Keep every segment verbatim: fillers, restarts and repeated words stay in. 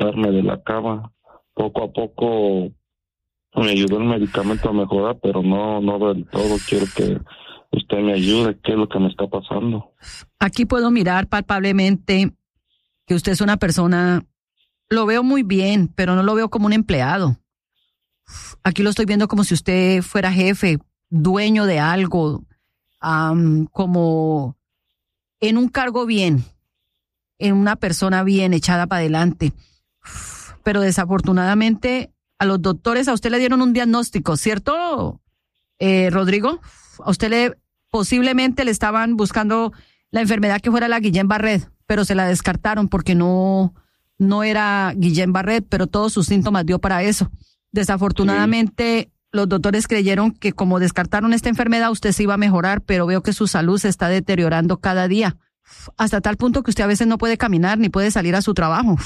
levantarme de la cama. Poco a poco me ayudó el medicamento a mejorar, pero no, no del todo. Quiero que usted me ayude. ¿Qué es lo que me está pasando? Aquí puedo mirar palpablemente que usted es una persona, lo veo muy bien, pero no lo veo como un empleado. Aquí lo estoy viendo como si usted fuera jefe, dueño de algo, um, como en un cargo bien, en una persona bien echada para adelante. Pero desafortunadamente a los doctores, a usted le dieron un diagnóstico, ¿cierto, eh, Rodrigo? A usted le posiblemente le estaban buscando la enfermedad que fuera la Guillain-Barré, pero se la descartaron porque no, no era Guillain-Barré, pero todos sus síntomas dio para eso. Desafortunadamente, sí. Los doctores creyeron que como descartaron esta enfermedad, usted se iba a mejorar, pero veo que su salud se está deteriorando cada día, hasta tal punto que usted a veces no puede caminar ni puede salir a su trabajo.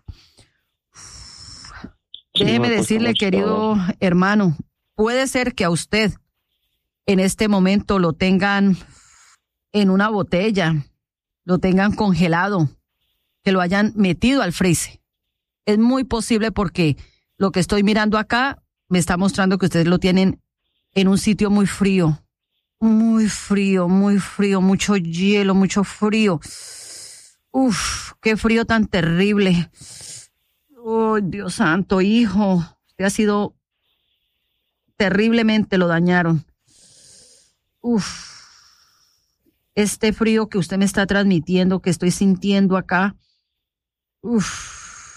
Sí, Déjeme no, pues decirle, querido trabajo. hermano, puede ser que a usted en este momento lo tengan en una botella, lo tengan congelado, que lo hayan metido al freezer. Es muy posible porque lo que estoy mirando acá me está mostrando que ustedes lo tienen en un sitio muy frío, muy frío, muy frío, mucho hielo, mucho frío. Uf, qué frío tan terrible. Oh, Dios santo, hijo, usted ha sido terriblemente, lo dañaron. Uf, este frío que usted me está transmitiendo, que estoy sintiendo acá, uf,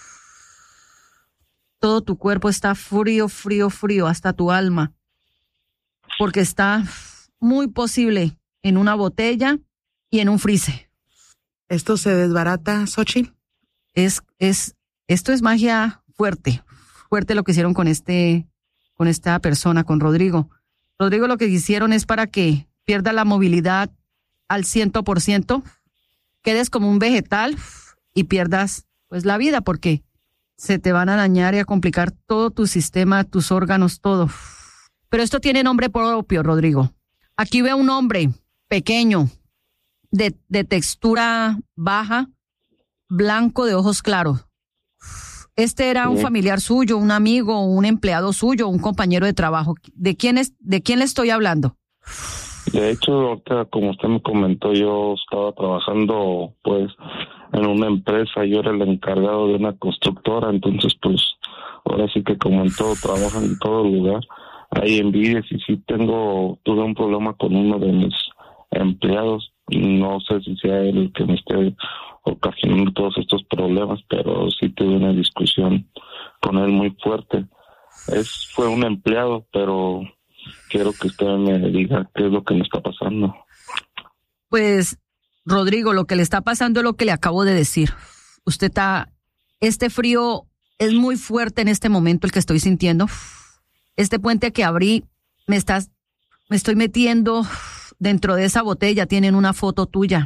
todo tu cuerpo está frío, frío, frío, hasta tu alma, porque está muy posible en una botella y en un freezer. ¿Esto se desbarata, Xochitl? Es, es, esto es magia fuerte, fuerte lo que hicieron con este, con esta persona, con Rodrigo. Rodrigo, lo que hicieron es para que pierda la movilidad al ciento por ciento, quedes como un vegetal y pierdas pues la vida, porque se te van a dañar y a complicar todo tu sistema, tus órganos, todo. Pero esto tiene nombre propio, Rodrigo. Aquí veo un hombre pequeño, de, de textura baja, blanco, de ojos claros. Este era un familiar suyo, un amigo, un empleado suyo, un compañero de trabajo. ¿De quién es, de quién le estoy hablando? De hecho, ahorita, como usted me comentó, yo estaba trabajando, pues, en una empresa. Yo era el encargado de una constructora, entonces, pues, ahora sí que como en todo, trabajo en todo lugar. Hay envidias y sí tengo, tuve un problema con uno de mis empleados. No sé si sea él el que me esté ocasionando todos estos problemas, pero sí tuve una discusión con él muy fuerte. Es, fue un empleado, pero quiero que usted me diga qué es lo que me está pasando. Pues, Rodrigo, lo que le está pasando es lo que le acabo de decir. Usted está, este frío es muy fuerte en este momento, el que estoy sintiendo. Este puente que abrí, me estás, me estoy metiendo dentro de esa botella, tienen una foto tuya.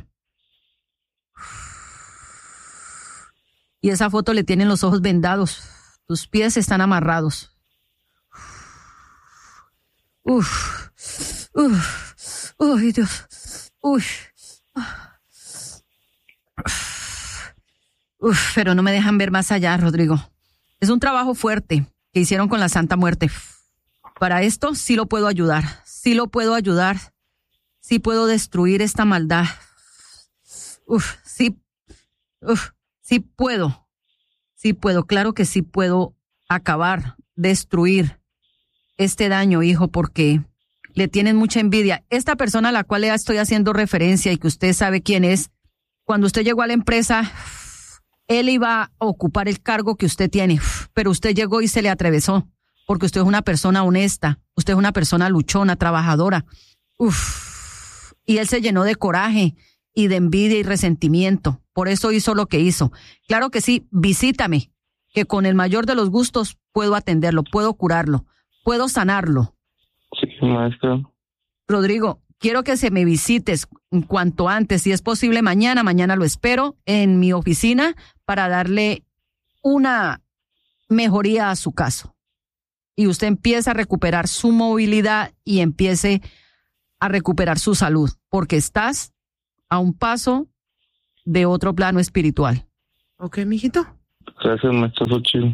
Y esa foto le tienen los ojos vendados, tus pies están amarrados. Uf, uf, uy, Dios, uy. Uf, pero no me dejan ver más allá, Rodrigo. Es un trabajo fuerte que hicieron con la Santa Muerte. Para esto sí lo puedo ayudar, sí lo puedo ayudar, sí puedo destruir esta maldad. Uf, sí, uf, sí puedo, sí puedo, claro que sí puedo acabar, destruir este daño, hijo, porque le tienen mucha envidia. Esta persona a la cual le estoy haciendo referencia y que usted sabe quién es, cuando usted llegó a la empresa, él iba a ocupar el cargo que usted tiene, pero usted llegó y se le atravesó, porque usted es una persona honesta, usted es una persona luchona, trabajadora. Uf, y él se llenó de coraje y de envidia y resentimiento. Por eso hizo lo que hizo. Claro que sí, visítame, que con el mayor de los gustos puedo atenderlo, puedo curarlo, puedo sanarlo. Sí, maestra. Rodrigo, quiero que se me visites en cuanto antes, si es posible mañana, mañana lo espero en mi oficina para darle una mejoría a su caso. Y usted empieza a recuperar su movilidad y empiece a recuperar su salud, porque estás a un paso de otro plano espiritual. Ok, mijito. Gracias, maestra Xochitl.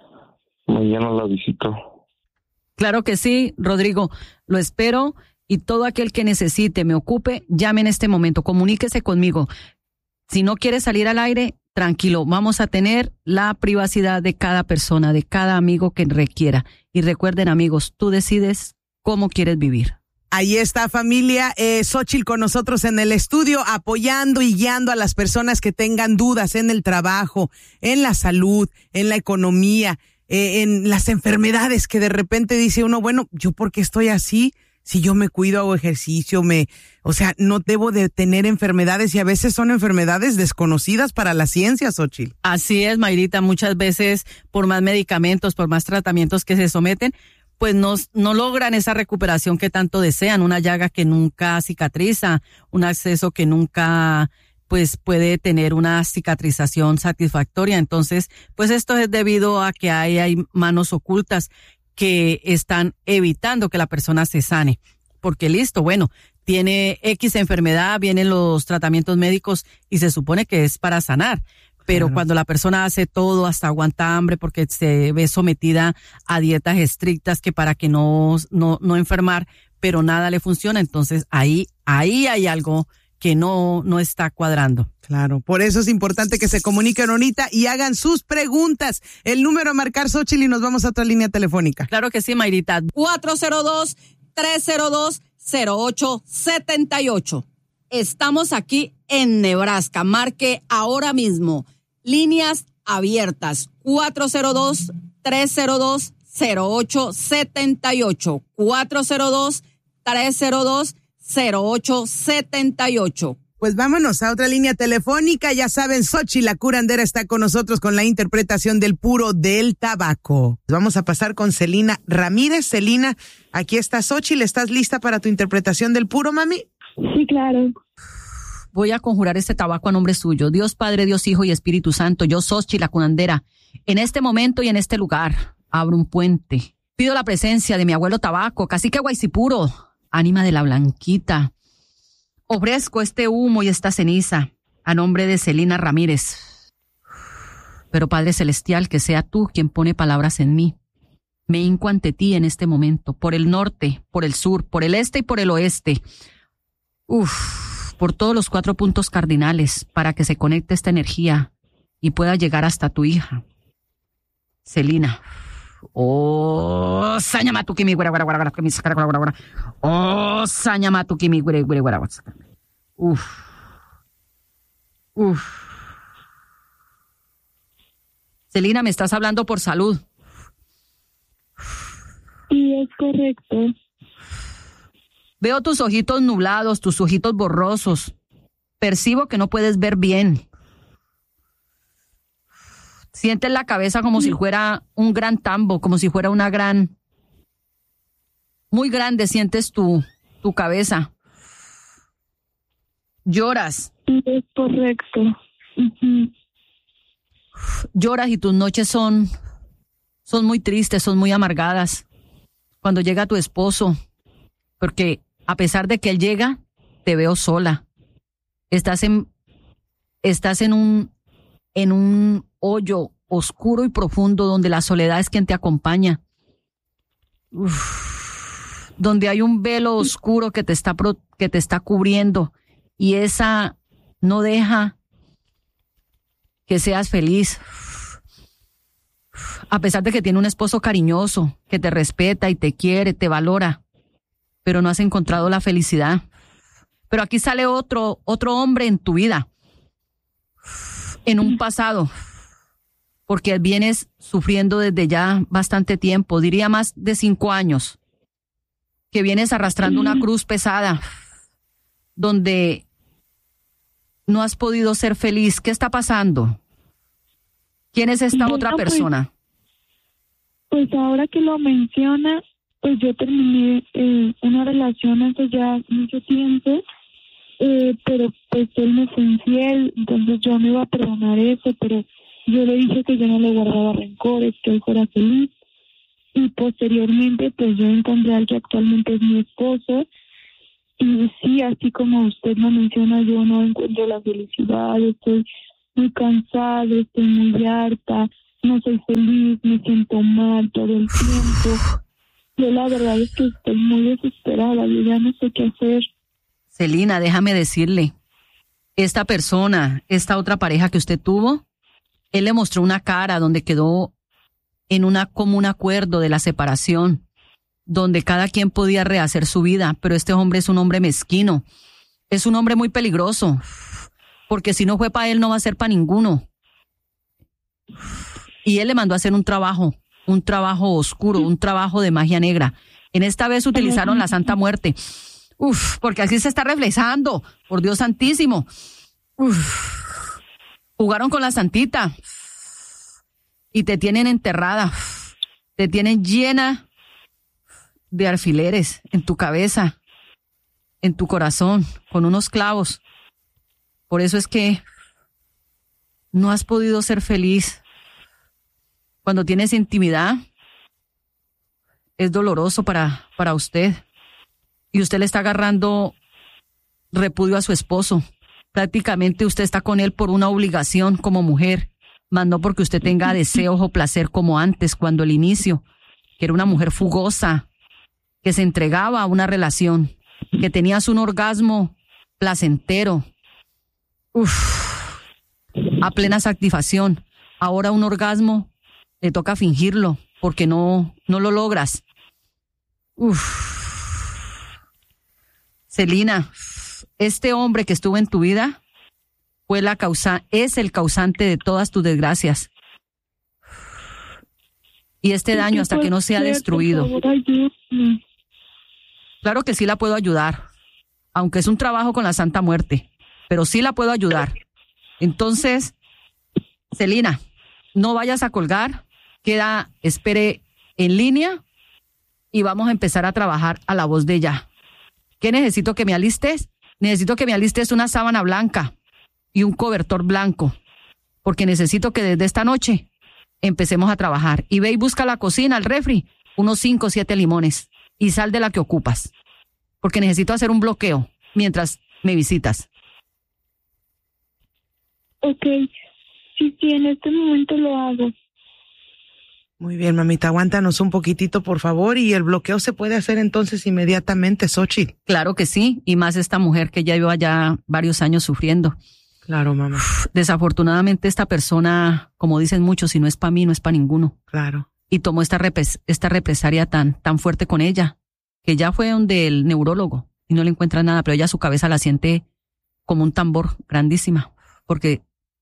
Mañana la visito. Claro que sí, Rodrigo. Lo espero y todo aquel que necesite, me ocupe, llame en este momento. Comuníquese conmigo. Si no quiere salir al aire, tranquilo. Vamos a tener la privacidad de cada persona, de cada amigo que requiera. Y recuerden, amigos, tú decides cómo quieres vivir. Ahí está, familia. Eh, Xochitl con nosotros en el estudio, apoyando y guiando a las personas que tengan dudas en el trabajo, en la salud, en la economía, eh, en las enfermedades que de repente dice uno, bueno, ¿yo por qué estoy así? Si yo me cuido, hago ejercicio, me, o sea, no debo de tener enfermedades y a veces son enfermedades desconocidas para la ciencia, Xochitl. Así es, Mayrita. Muchas veces, por más medicamentos, por más tratamientos que se someten, pues no, no logran esa recuperación que tanto desean, una llaga que nunca cicatriza, un acceso que nunca pues puede tener una cicatrización satisfactoria. Entonces, pues esto es debido a que hay, hay manos ocultas que están evitando que la persona se sane. Porque listo, bueno, tiene X enfermedad, vienen los tratamientos médicos y se supone que es para sanar. Pero claro, cuando la persona hace todo, hasta aguanta hambre porque se ve sometida a dietas estrictas que para que no, no, no enfermar, pero nada le funciona, entonces ahí, ahí hay algo que no, no está cuadrando. Claro, por eso es importante que se comuniquen ahorita y hagan sus preguntas. El número a marcar, Xochitl, y nos vamos a otra línea telefónica. Claro que sí, Mayrita. cuatro cero dos, tres cero dos, cero ocho siete ocho. Estamos aquí en Nebraska. Marque ahora mismo. Líneas abiertas. cuatro cero dos, tres cero dos, cero ocho siete ocho. cuatro cero dos, tres cero dos, cero ocho siete ocho. Pues vámonos a otra línea telefónica. Ya saben, Xochitl, la curandera, está con nosotros con la interpretación del puro del tabaco. Vamos a pasar con Celina Ramírez. Celina, aquí está Xochitl. ¿Estás lista para tu interpretación del puro, mami? Sí, claro. Voy a conjurar este tabaco a nombre suyo. Dios Padre, Dios Hijo y Espíritu Santo. Yo, Xochitl, la curandera, en este momento y en este lugar, abro un puente. Pido la presencia de mi abuelo tabaco, cacique Guaycipuro, ánima de la Blanquita. Ofrezco este humo y esta ceniza a nombre de Celina Ramírez. Pero Padre Celestial, que sea tú quien pone palabras en mí. Me hinco ante ti en este momento, por el norte, por el sur, por el este y por el oeste. Uf, por todos los cuatro puntos cardinales, para que se conecte esta energía y pueda llegar hasta tu hija. Celina. Oh, sañamatuki mi güera güera güera que mi sacara güera güera. Oh, sañamatuki mi güera güera güera. Uf. Uf. Celina, me estás hablando por salud. Sí, es correcto. Veo tus ojitos nublados, tus ojitos borrosos. Percibo que no puedes ver bien. Sientes la cabeza como si fuera un gran tambo, como si fuera una gran... Muy grande sientes tu, tu cabeza. Lloras. Sí, es correcto. Uh-huh. Lloras y tus noches son, son muy tristes, son muy amargadas. Cuando llega tu esposo, porque a pesar de que él llega, te veo sola. Estás en, estás en un, en un hoyo oscuro y profundo donde la soledad es quien te acompaña. Uf, donde hay un velo oscuro que te está pro, que te está cubriendo y esa no deja que seas feliz. A pesar de que tiene un esposo cariñoso, que te respeta y te quiere, te valora, pero no has encontrado la felicidad. Pero aquí sale otro, otro hombre en tu vida, en un pasado, porque vienes sufriendo desde ya bastante tiempo, diría más de cinco años, que vienes arrastrando una cruz pesada, donde no has podido ser feliz. ¿Qué está pasando? ¿Quién es esta Bueno, otra pues, persona? Pues ahora que lo menciona, pues yo terminé eh, una relación hace ya mucho tiempo, eh, pero pues él me fue infiel, entonces yo no iba a perdonar eso, pero yo le dije que yo no le guardaba rencores, que él fuera feliz, y posteriormente pues yo encontré al que actualmente es mi esposo, y sí, así como usted lo menciona, yo no encuentro la felicidad, estoy muy cansada, estoy muy harta, no soy feliz, me siento mal todo el tiempo. Yo la verdad es que estoy muy desesperada, yo ya no sé qué hacer. Celina, déjame decirle, esta persona, esta otra pareja que usted tuvo, él le mostró una cara donde quedó en una común acuerdo de la separación, donde cada quien podía rehacer su vida, pero este hombre es un hombre mezquino, es un hombre muy peligroso, porque si no fue para él no va a ser para ninguno. Y él le mandó a hacer un trabajo, un trabajo oscuro, un trabajo de magia negra. En esta vez utilizaron la Santa Muerte. Uf, porque así se está reflejando, por Dios santísimo. Uf, jugaron con la santita y te tienen enterrada, te tienen llena de alfileres en tu cabeza, en tu corazón, con unos clavos. Por eso es que no has podido ser feliz. Cuando tienes intimidad, es doloroso para, para usted. Y usted le está agarrando repudio a su esposo. Prácticamente usted está con él por una obligación como mujer, más no porque usted tenga deseos o placer como antes, cuando el inicio, que era una mujer fugosa, que se entregaba a una relación, que tenías un orgasmo placentero, uf, a plena satisfacción. Ahora un orgasmo le toca fingirlo porque no, no lo logras. Uf. Celina, este hombre que estuvo en tu vida fue la causa, es el causante de todas tus desgracias. Y este daño hasta que no sea destruido. Claro que sí la puedo ayudar, aunque es un trabajo con la Santa Muerte, pero sí la puedo ayudar. Entonces, Celina, no vayas a colgar, queda, espere en línea y vamos a empezar a trabajar a la voz de ella. ¿Qué necesito que me alistes? Necesito que me alistes una sábana blanca y un cobertor blanco, porque necesito que desde esta noche empecemos a trabajar. Y ve y busca la cocina, el refri, unos cinco o siete limones y sal de la que ocupas, porque necesito hacer un bloqueo mientras me visitas. Ok, sí, sí, en este momento lo hago. Muy bien, mamita, aguántanos un poquitito, por favor, y el bloqueo se puede hacer entonces inmediatamente, Xochitl. Claro que sí, y más esta mujer que ya lleva ya varios años sufriendo. Claro, mamá. Uf, desafortunadamente esta persona, como dicen muchos, si no es para mí, no es para ninguno. Claro. Y tomó esta, repres- esta represalia tan, tan fuerte con ella, que ya fue donde el neurólogo y no le encuentra nada, pero ella su cabeza la siente como un tambor grandísima, porque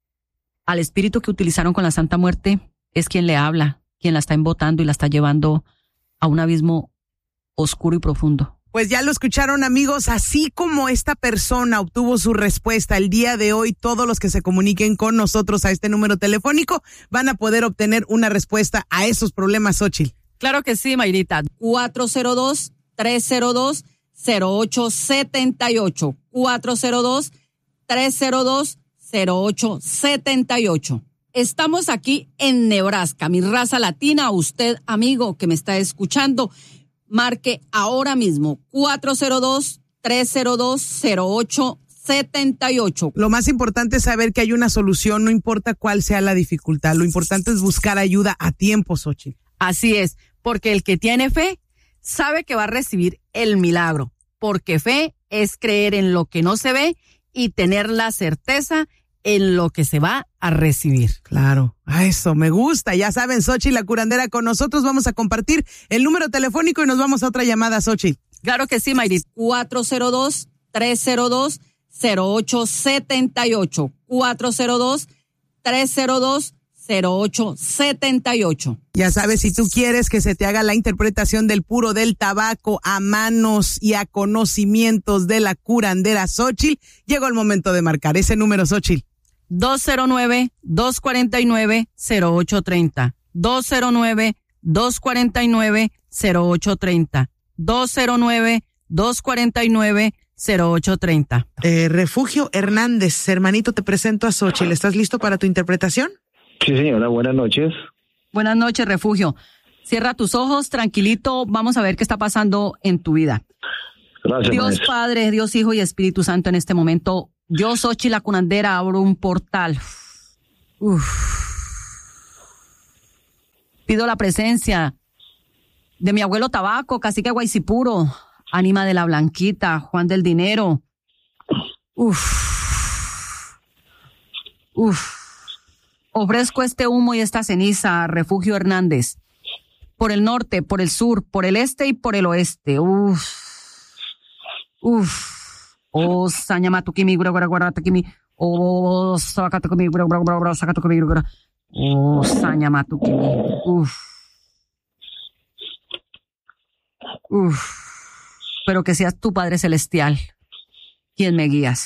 al espíritu que utilizaron con la Santa Muerte es quien le habla, quien la está embotando y la está llevando a un abismo oscuro y profundo. Pues ya lo escucharon, amigos, así como esta persona obtuvo su respuesta el día de hoy, todos los que se comuniquen con nosotros a este número telefónico van a poder obtener una respuesta a esos problemas, Xochitl. Claro que sí, Mayrita. cuatro cero dos, tres cero dos, cero ocho siete ocho. cuatro cero dos, tres cero dos, cero ocho siete ocho. Estamos aquí en Nebraska, mi raza latina. Usted, amigo que me está escuchando, marque ahora mismo cuatro cero dos, tres cero dos, cero ocho siete ocho. Lo más importante es saber que hay una solución, no importa cuál sea la dificultad. Lo importante es buscar ayuda a tiempo, Xochitl. Así es, porque el que tiene fe sabe que va a recibir el milagro, porque fe es creer en lo que no se ve y tener la certeza en lo que se va a recibir. Claro, a eso me gusta. Ya saben, Xochitl, la curandera con nosotros. Vamos a compartir el número telefónico y nos vamos a otra llamada, Xochitl. Claro que sí, Mayrit. cuatro cero dos, tres cero dos, cero ocho siete ocho. cuatro cero dos, tres cero dos, cero ocho siete ocho. Ya sabes, si tú quieres que se te haga la interpretación del puro del tabaco a manos y a conocimientos de la curandera Xochitl, llegó el momento de marcar ese número, Xochitl. dos cero nueve, dos cuatro nueve, cero ocho tres cero. dos cero nueve, dos cuatro nueve, cero ocho tres cero. dos cero nueve, dos cuatro nueve, cero ocho tres cero. Eh, Refugio Hernández, hermanito, te presento a Xochitl. ¿Estás listo para tu interpretación? Sí, señora, buenas noches. Buenas noches, Refugio. Cierra tus ojos, tranquilito. Vamos a ver qué está pasando en tu vida. Gracias, Dios maestra. Padre, Dios Hijo y Espíritu Santo, en este momento, yo, Xochitl, la curandera, abro un portal Uf. Pido la presencia de mi abuelo Tabaco, cacique Guaycipuro, ánima de la Blanquita, Juan del Dinero. Uf. Uf. Ofrezco este humo y esta ceniza a Refugio Hernández. Por el norte, por el sur, por el este y por el oeste. Uf. Uf. Oh, Sañamatukimi, Guaraguaratakimi. Oh, Sakatukimi, Guaraguaratakimi. Oh, Sañamatukimi. Uf. Uf. Pero que seas tu Padre Celestial quien me guías.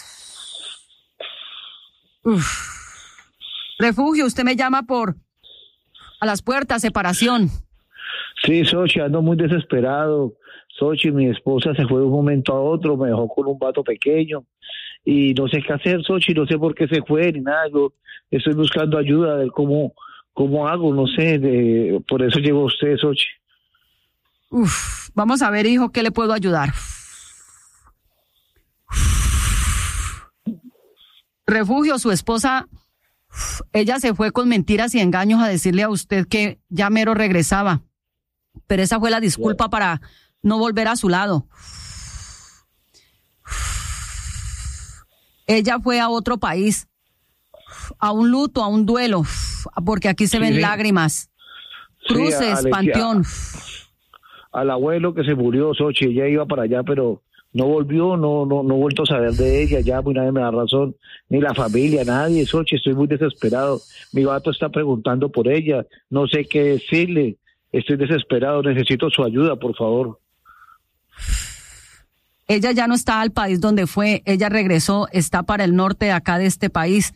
Uf. Refugio, usted me llama por a las puertas, separación. Sí, Xochitl, ando muy desesperado. Xochitl, mi esposa se fue de un momento a otro, me dejó con un vato pequeño y no sé qué hacer, Xochitl, no sé por qué se fue ni nada. Yo estoy buscando ayuda de cómo, cómo hago, no sé, de, por eso llegó usted, Xochitl. Uf, vamos a ver, hijo, ¿qué le puedo ayudar? Refugio, su esposa, ella se fue con mentiras y engaños a decirle a usted que ya mero regresaba, pero esa fue la disculpa para no volver a su lado. Ella fue a otro país, a un luto, a un duelo, porque aquí se ven sí, lágrimas, cruces, sí, panteón. Al abuelo que se murió, Xochitl, ella iba para allá, pero no volvió, no no no he vuelto a saber de ella, ya pues nadie me da razón, ni la familia, nadie, Xochitl, estoy muy desesperado. Mi vato está preguntando por ella, no sé qué decirle, estoy desesperado, necesito su ayuda, por favor. Ella ya no está al país donde fue, ella regresó, está para el norte de acá de este país.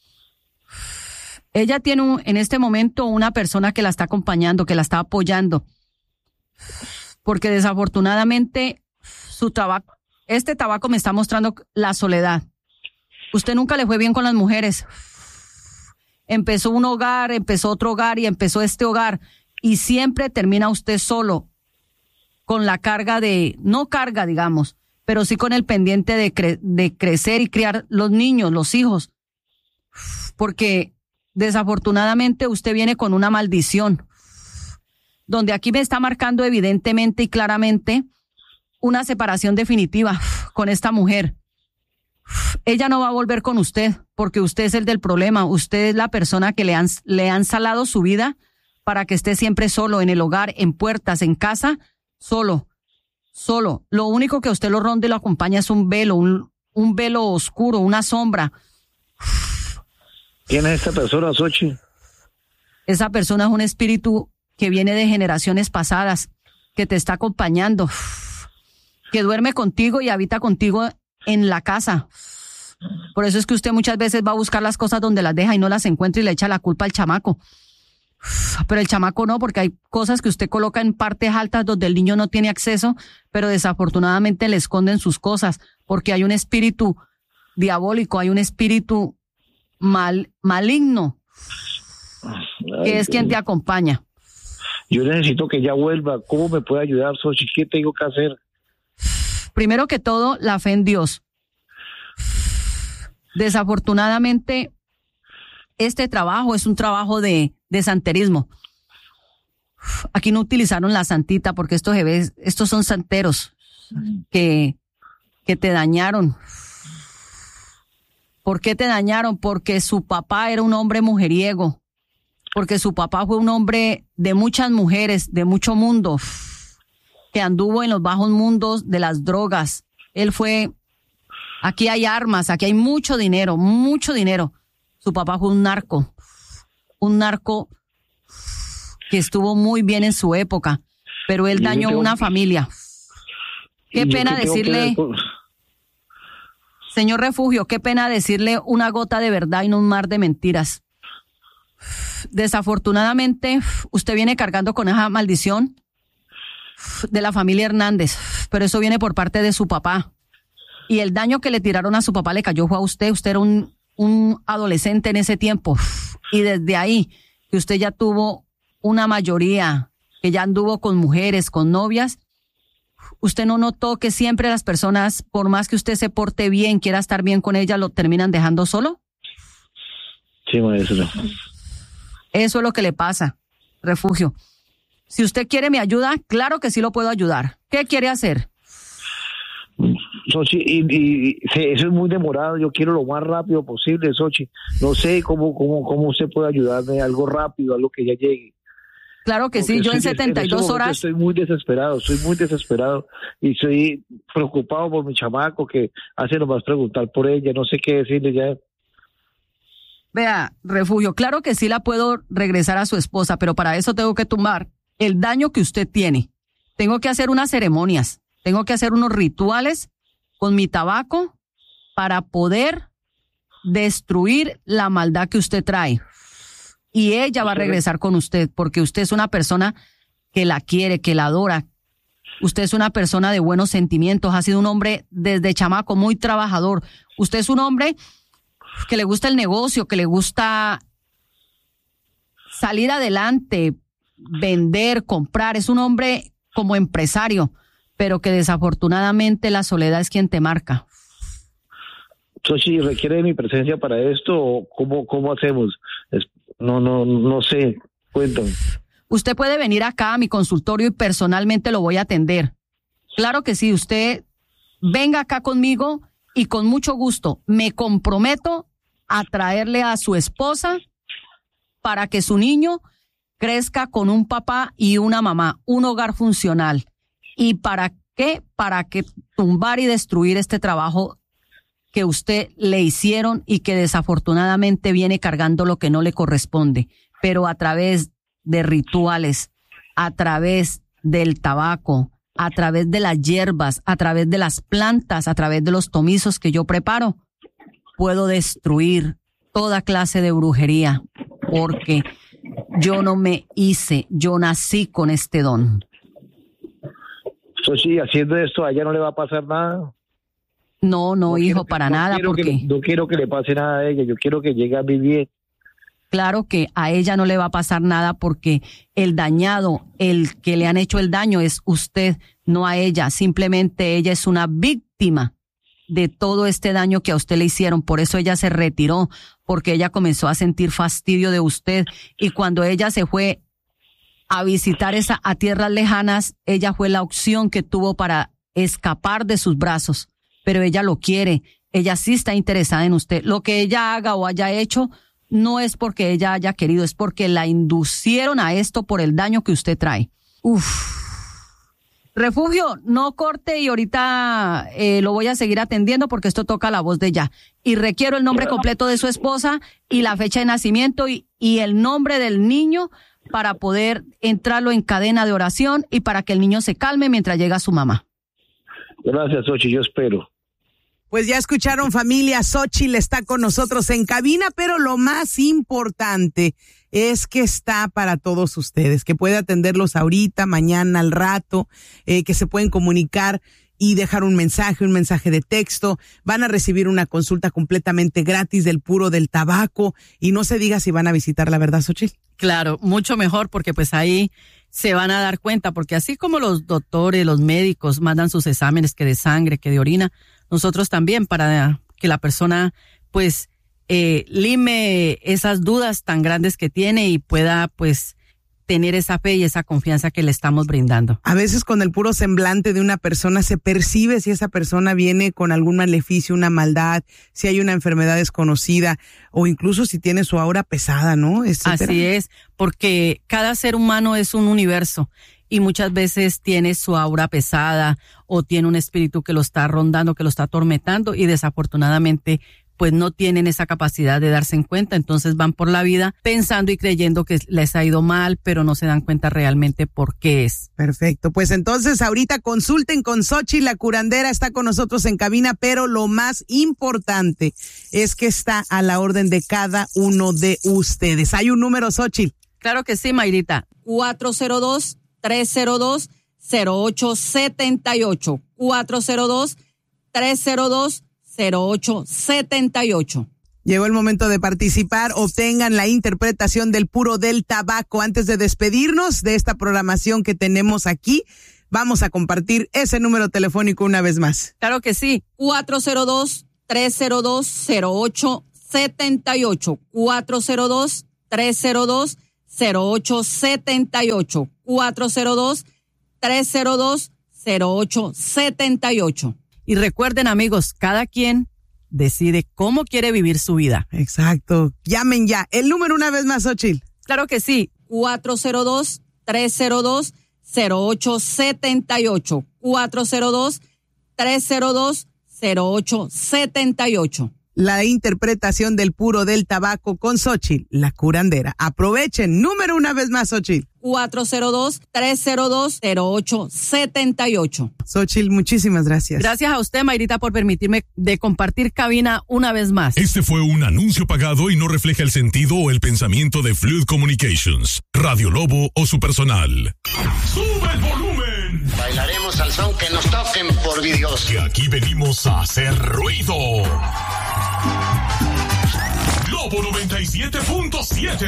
Ella tiene un, en este momento una persona que la está acompañando, que la está apoyando, porque desafortunadamente su tabaco, este tabaco me está mostrando la soledad. Usted nunca le fue bien con las mujeres. Empezó un hogar, empezó otro hogar y empezó este hogar y siempre termina usted solo con la carga de, no carga digamos, pero sí con el pendiente de, cre- de crecer y criar los niños, los hijos, porque desafortunadamente usted viene con una maldición, donde aquí me está marcando evidentemente y claramente una separación definitiva con esta mujer. Ella no va a volver con usted porque usted es el del problema, usted es la persona que le han, le han salado su vida para que esté siempre solo en el hogar, en puertas, en casa, solo, solo. Lo único que a usted lo ronda y lo acompaña es un velo, un, un velo oscuro, una sombra. ¿Quién es esta persona, Xochitl? Esa persona es un espíritu que viene de generaciones pasadas, que te está acompañando, que duerme contigo y habita contigo en la casa. Por eso es que usted muchas veces va a buscar las cosas donde las deja y no las encuentra y le echa la culpa al chamaco. Pero el chamaco no, porque hay cosas que usted coloca en partes altas donde el niño no tiene acceso, pero desafortunadamente le esconden sus cosas, porque hay un espíritu diabólico, hay un espíritu mal, maligno, que es quien te acompaña. Yo necesito que ella vuelva. ¿Cómo me puede ayudar, Xochitl? ¿Qué tengo que hacer? Primero que todo, la fe en Dios. Desafortunadamente, este trabajo es un trabajo de, de santerismo. Aquí no utilizaron la santita porque estos bebés, estos son santeros que, que te dañaron. ¿Por qué te dañaron? Porque su papá era un hombre mujeriego. Porque su papá fue un hombre de muchas mujeres, de mucho mundo, que anduvo en los bajos mundos de las drogas. Él fue, aquí hay armas, aquí hay mucho dinero, mucho dinero. Su papá fue un narco, un narco que estuvo muy bien en su época, pero él dañó tengo, una familia. Qué pena decirle, señor Refugio, qué pena decirle una gota de verdad y no un mar de mentiras. Desafortunadamente, usted viene cargando con esa maldición de la familia Hernández, pero eso viene por parte de su papá. Y el daño que le tiraron a su papá le cayó fue a usted. Usted era un, un adolescente en ese tiempo. Y desde ahí, que usted ya tuvo una mayoría, que ya anduvo con mujeres, con novias, usted no notó que siempre las personas, por más que usted se porte bien, quiera estar bien con ellas, lo terminan dejando solo. Sí, maestro. Eso es lo que le pasa, Refugio. Si usted quiere mi ayuda, claro que sí lo puedo ayudar. ¿Qué quiere hacer? Xochitl, y, y, y sí, eso es muy demorado. Yo quiero lo más rápido posible, Xochitl. No sé cómo, cómo, cómo usted puede ayudarme, algo rápido, algo que ya llegue. Claro que Porque sí, yo en estoy- setenta y dos este horas... Estoy muy desesperado, estoy muy desesperado y estoy preocupado por mi chamaco que hace nomás preguntar por ella, no sé qué decirle ya. Vea, Refugio, claro que sí la puedo regresar a su esposa, pero para eso tengo que tumbar el daño que usted tiene. Tengo que hacer unas ceremonias, tengo que hacer unos rituales con mi tabaco para poder destruir la maldad que usted trae. Y ella va a regresar con usted, porque usted es una persona que la quiere, que la adora. Usted es una persona de buenos sentimientos, ha sido un hombre desde chamaco muy trabajador. Usted es un hombre que le gusta el negocio, que le gusta salir adelante, vender, comprar. Es un hombre como empresario, pero que desafortunadamente la soledad es quien te marca. Xochitl, ¿requiere de mi presencia para esto o cómo, cómo hacemos? Es- no, no, no sé, cuéntame. Usted puede venir acá a mi consultorio y personalmente lo voy a atender. Claro que sí, usted venga acá conmigo y con mucho gusto me comprometo a traerle a su esposa para que su niño crezca con un papá y una mamá, un hogar funcional. ¿Y para qué? Para que tumbar y destruir este trabajo que usted le hicieron y que desafortunadamente viene cargando lo que no le corresponde, pero a través de rituales, a través del tabaco, a través de las hierbas, a través de las plantas, a través de los tomizos que yo preparo, puedo destruir toda clase de brujería, porque yo no me hice, yo nací con este don. Xochitl, haciendo esto a ella no le va a pasar nada. No, no, No hijo, quiero que- para no nada, quiero que porque le- no quiero que le pase nada a ella, yo quiero que llegue a vivir. claro que a ella no le va a pasar nada, porque el dañado, el que le han hecho el daño es usted, no a ella. Simplemente ella es una víctima de todo este daño que a usted le hicieron. Por eso ella se retiró, porque ella comenzó a sentir fastidio de usted. Y cuando ella se fue a visitar esa, a tierras lejanas, ella fue la opción que tuvo para escapar de sus brazos. Pero ella lo quiere, ella sí está interesada en usted. Lo que ella haga o haya hecho no es porque ella haya querido, es porque la inducieron a esto por el daño que usted trae. Uf. Refugio, no corte y ahorita eh, lo voy a seguir atendiendo porque esto toca la voz de ella. Y requiero el nombre completo de su esposa y la fecha de nacimiento y, y el nombre del niño para poder entrarlo en cadena de oración y para que el niño se calme mientras llega su mamá. Gracias, Xochitl, yo espero. Pues ya escucharon, familia, Xochitl está con nosotros en cabina, pero lo más importante es que está para todos ustedes, que puede atenderlos ahorita, mañana, al rato, eh, que se pueden comunicar y dejar un mensaje, un mensaje de texto. Van a recibir una consulta completamente gratis del puro del tabaco y no se diga si van a visitar, la verdad, Xochitl. Claro, mucho mejor porque pues ahí se van a dar cuenta, porque así como los doctores, los médicos mandan sus exámenes que de sangre, que de orina, nosotros también para que la persona pues eh, lime esas dudas tan grandes que tiene y pueda pues tener esa fe y esa confianza que le estamos brindando. A veces con el puro semblante de una persona se percibe si esa persona viene con algún maleficio, una maldad, si hay una enfermedad desconocida o incluso si tiene su aura pesada, ¿no? Etcétera. Así es, porque cada ser humano es un universo y muchas veces tiene su aura pesada o tiene un espíritu que lo está rondando, que lo está atormentando y desafortunadamente pues no tienen esa capacidad de darse en cuenta, entonces van por la vida pensando y creyendo que les ha ido mal, pero no se dan cuenta realmente por qué es. Perfecto, pues entonces ahorita consulten con Xochitl, la curandera está con nosotros en cabina, pero lo más importante es que está a la orden de cada uno de ustedes. ¿Hay un número, Xochitl? Claro que sí, Mayrita. cuatro cero dos, tres cero dos, cero ocho siete ocho. cuatro cero dos, tres cero dos, cero ocho siete ocho. Llegó el momento de participar, obtengan la interpretación del puro del tabaco. Antes de despedirnos de esta programación que tenemos aquí, vamos a compartir ese número telefónico una vez más. Claro que sí. cuatro cero dos, tres cero dos, cero ocho setenta y ocho. cuatro cero dos, tres cero dos, cero ocho setenta y ocho. cuatro cero dos, tres cero dos, cero ocho setenta y ocho. Y recuerden, amigos, cada quien decide cómo quiere vivir su vida. Exacto. Llamen ya. El número una vez más, Xochitl. Claro que sí. cuatro cero dos, tres cero dos, cero ocho setenta y ocho. cuatro cero dos, tres cero dos, cero ocho setenta y ocho. La interpretación del puro del tabaco con Xochitl, la curandera. Aprovechen. Número una vez más, Xochitl. cuatro cero dos, tres cero dos, cero ocho setenta y ocho. Xochitl, muchísimas gracias. Gracias a usted, Mayrita, por permitirme de compartir cabina una vez más. Este fue un anuncio pagado y no refleja el sentido o el pensamiento de Fluid Communications, Radio Lobo o su personal. ¡Sube el volumen! Bailaremos al son que nos toquen, por Dios. Que aquí venimos a hacer ruido. Lobo noventa y siete punto siete.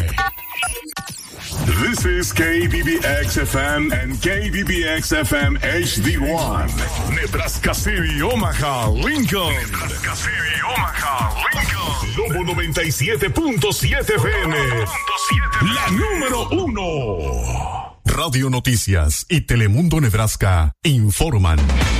This is K B B X F M and K B B X F M H D one. Nebraska City, Omaha, Lincoln. Nebraska City, Omaha, Lincoln. Lobo noventa y siete punto siete F M. La número uno. Radio Noticias y Telemundo Nebraska informan.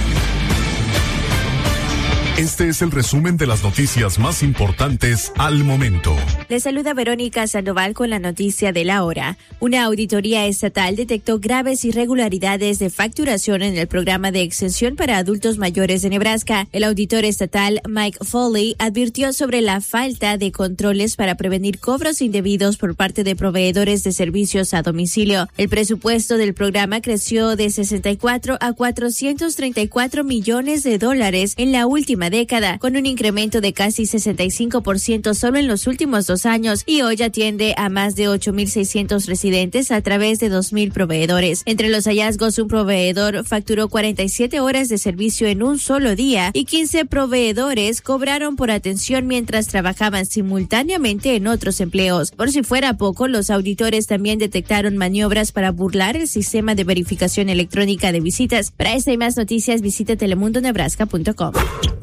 Este es el resumen de las noticias más importantes al momento. Le saluda Verónica Sandoval con la noticia de la hora. Una auditoría estatal detectó graves irregularidades de facturación en el programa de exención para adultos mayores de Nebraska. El auditor estatal Mike Foley advirtió sobre la falta de controles para prevenir cobros indebidos por parte de proveedores de servicios a domicilio. El presupuesto del programa creció de sesenta y cuatro a cuatrocientos treinta y cuatro millones de dólares en la última década, con un incremento de casi sesenta y cinco por ciento solo en los últimos dos años, y hoy atiende a más de ocho mil seiscientos residentes a través de dos mil proveedores. Entre los hallazgos, un proveedor facturó cuarenta y siete horas de servicio en un solo día y quince proveedores cobraron por atención mientras trabajaban simultáneamente en otros empleos. Por si fuera poco, los auditores también detectaron maniobras para burlar el sistema de verificación electrónica de visitas. Para esta y más noticias, visita telemundo nebraska punto com.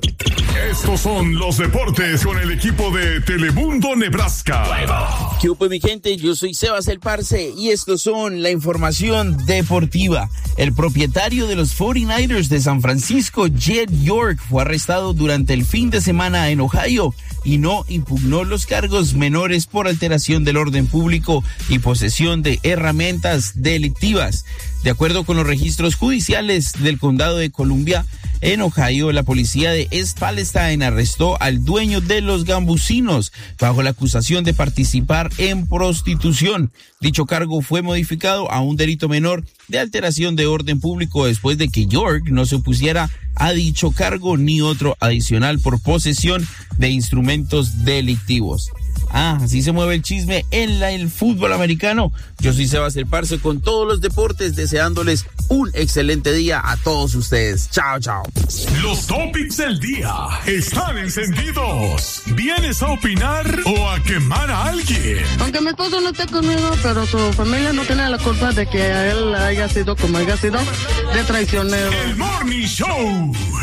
Estos son los deportes con el equipo de Telemundo Nebraska. ¿Qué hubo, mi gente? Yo soy Sebas el Parce y estos son la información deportiva. El propietario de los cuarenta y nueve ers de San Francisco, Jed York, fue arrestado durante el fin de semana en Ohio y no impugnó los cargos menores por alteración del orden público y posesión de herramientas delictivas. De acuerdo con los registros judiciales del condado de Columbia, en Ohio, la policía de East Palestine arrestó al dueño de los gambusinos bajo la acusación de participar en prostitución. Dicho cargo fue modificado a un delito menor de alteración de orden público después de que York no se opusiera a dicho cargo ni otro adicional por posesión de instrumentos delictivos. Ah, así se mueve el chisme en la, el fútbol americano. Yo soy Sebas el Parce con todos los deportes, deseándoles un excelente día a todos ustedes. Chao, chao. Los topics del día están encendidos. ¿Vienes a opinar o a quemar a alguien? Aunque mi esposo no esté conmigo, pero su familia no tiene la culpa de que a él haya sido como haya sido de traicionero. El Morning Show.